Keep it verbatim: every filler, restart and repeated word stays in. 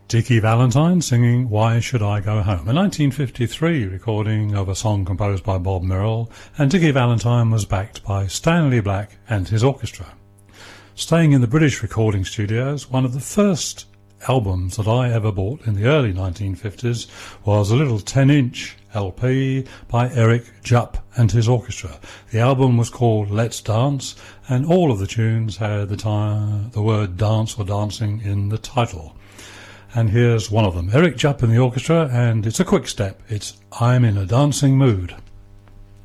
Dickie Valentine singing Why Should I Go Home, a nineteen fifty-three recording of a song composed by Bob Merrill, and Dickie Valentine was backed by Stanley Black and his orchestra. Staying in the British recording studios, one of the first albums that I ever bought in the early nineteen fifties was a little ten-inch L P by Eric Jupp and his orchestra. The album was called Let's Dance, and all of the tunes had the, time, the word dance or dancing in the title. And here's one of them, Eric Jupp and the orchestra, and it's a quick step. It's I'm in a Dancing Mood.